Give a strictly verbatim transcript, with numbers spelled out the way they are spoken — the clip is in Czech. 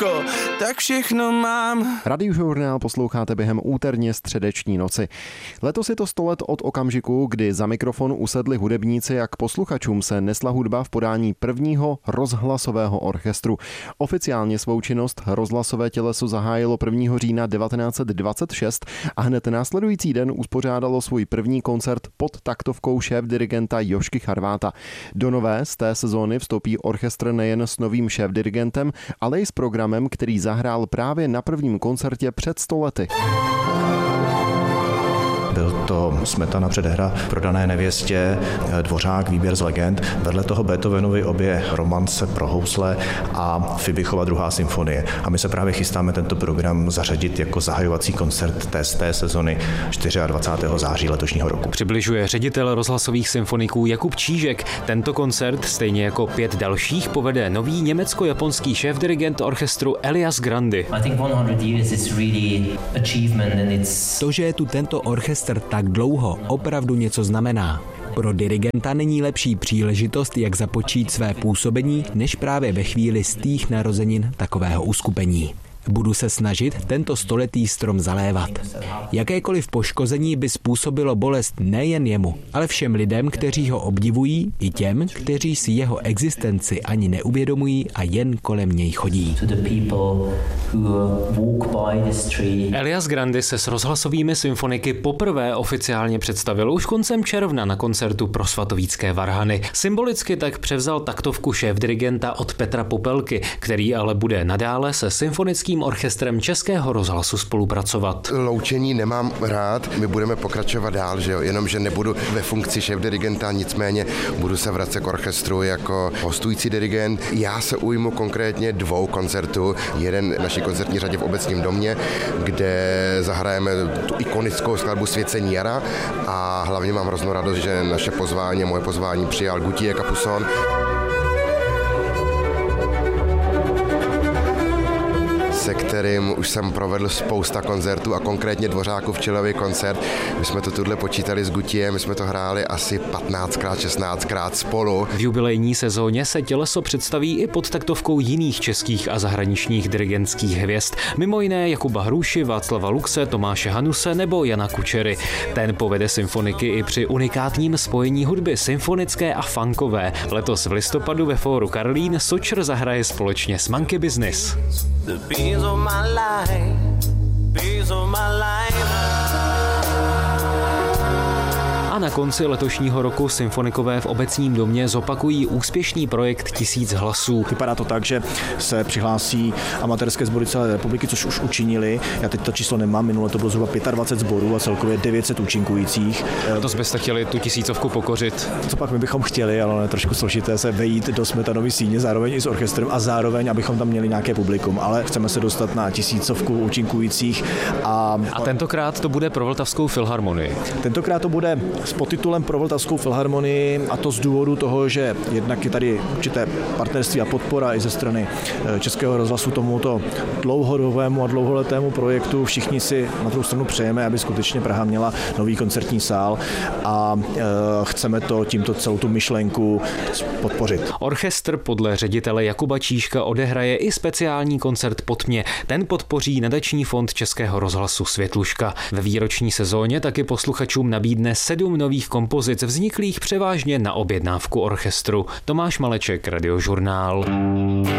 tak všechno mám. Radiožurnál posloucháte během úterně středeční noci. Letos je to sto let od okamžiku, kdy za mikrofon usedli hudebníci a k posluchačům se nesla hudba v podání prvního rozhlasového orchestru. Oficiálně svou činnost rozhlasové těleso zahájilo prvního října devatenáct set dvacet šest a hned následující den uspořádalo svůj první koncert pod taktovkou šéfdirigenta Jožky Charváta. Do nové z té sezóny vstoupí orchestr nejen s novým šéfdirigentem, ale i s programem, který zahrál právě na prvním koncertě před sto lety. Byl to Smetana předehra Prodané nevěstě, Dvořák, Výběr z legend, vedle toho Beethovenovy obě romance pro housle a Fibichova druhá symfonie. A my se právě chystáme tento program zařadit jako zahajovací koncert té, té sezony dvacátého čtvrtého září letošního roku. Přibližuje ředitel rozhlasových symfoniků Jakub Čížek. Tento koncert, stejně jako pět dalších, povede nový německo-japonský šéfdirigent orchestru Elias Grandi. To, že je tu tento orchestr tak dlouho, opravdu něco znamená. Pro dirigenta není lepší příležitost, jak započít své působení, než právě ve chvíli stých narozenin takového uskupení. Budu se snažit tento stoletý strom zalévat. Jakékoliv poškození by způsobilo bolest nejen jemu, ale všem lidem, kteří ho obdivují, i těm, kteří si jeho existenci ani neuvědomují a jen kolem něj chodí. Elias Grandi se s rozhlasovými symfoniky poprvé oficiálně představil už koncem června na koncertu pro svatovícké varhany. Symbolicky tak převzal taktovku šéfdirigenta od Petra Popelky, který ale bude nadále se symfonickým orchestrem Českého rozhlasu spolupracovat. Loučení nemám rád, my budeme pokračovat dál, že jo? Jenomže nebudu ve funkci šéfdirigenta, nicméně budu se vracet k orchestru jako hostující dirigent. Já se ujmu konkrétně dvou koncertů. Jeden v naší koncertní řadě v Obecním domě, kde zahrajeme tu ikonickou skladbu Svěcení jara a hlavně mám hroznou radost, že naše pozvání, moje pozvání přijal Gutierre Capuçon. Se kterým už jsem provedl spousta koncertů a konkrétně Dvořákův čelový koncert. My jsme to tuhle počítali s Gutierrem, my jsme to hráli asi patnáctkrát, šestnáctkrát spolu. V jubilejní sezóně se těleso představí i pod taktovkou jiných českých a zahraničních dirigentských hvězd, mimo jiné Jakuba Hruši, Václava Luxe, Tomáše Hanuse nebo Jana Kučery. Ten povede symfoniky i při unikátním spojení hudby symfonické a funkové. Letos v listopadu ve Fóru Karlín Sočr zahraje společně s Monkey Business. The bees of my life, bees of my life. A na konci letošního roku symfonikové v Obecním domě zopakují úspěšný projekt Tisíc hlasů. Vypadá to tak, že se přihlásí amatérské sbory celé republiky, což už učinili. Já teď to číslo nemám, minule to bylo zhruba dvacet pět sborů a celkově devět set účinkujících. To byste chtěli tu tisícovku pokořit? Co pak my bychom chtěli, ale je trošku složité se vejít do Smetanovy síně, zároveň i s orchestrem a zároveň, abychom tam měli nějaké publikum, ale chceme se dostat na tisícovku účinkujících. A, a tentokrát to bude pro Vltavskou filharmonii? Tentokrát to bude s podtitulem pro Vltavskou filharmonii, a to z důvodu toho, že jednak je tady určité partnerství a podpora i ze strany Českého rozhlasu tomuto dlouhodobému a dlouholetému projektu. Všichni si na druhou stranu přejeme, aby skutečně Praha měla nový koncertní sál a e, chceme to tímto celou tu myšlenku podpořit. Orchestr podle ředitele Jakuba Čížka odehraje i speciální koncert po tmě. Ten podpoří nadační fond Českého rozhlasu Světluška. Ve výroční sezóně taky posluchačům nabídne sedm nových kompozic vzniklých převážně na objednávku orchestru. Tomáš Maleček, Radiožurnál.